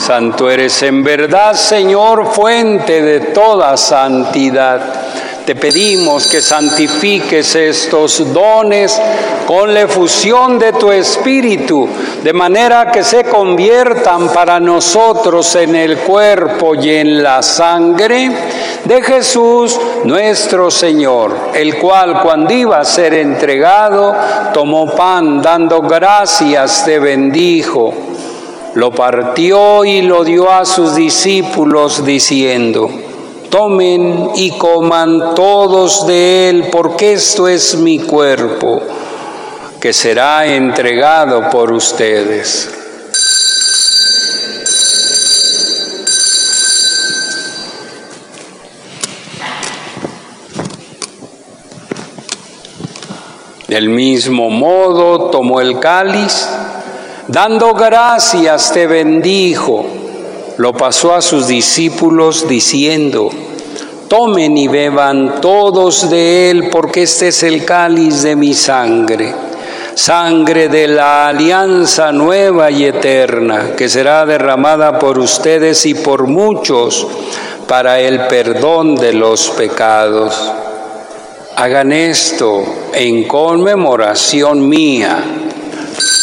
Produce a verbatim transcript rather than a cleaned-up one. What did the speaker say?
Santo eres en verdad, Señor, fuente de toda santidad. Te pedimos que santifiques estos dones con la efusión de tu Espíritu, de manera que se conviertan para nosotros en el cuerpo y en la sangre de Jesús nuestro Señor, el cual, cuando iba a ser entregado, tomó pan, dando gracias, te bendijo, lo partió y lo dio a sus discípulos, diciendo: tomen y coman todos de él, porque esto es mi cuerpo, que será entregado por ustedes. Del mismo modo tomó el cáliz, dando gracias te bendijo, lo pasó a sus discípulos diciendo: tomen y beban todos de él, porque este es el cáliz de mi sangre, sangre de la alianza nueva y eterna, que será derramada por ustedes y por muchos para el perdón de los pecados. Hagan esto en conmemoración mía.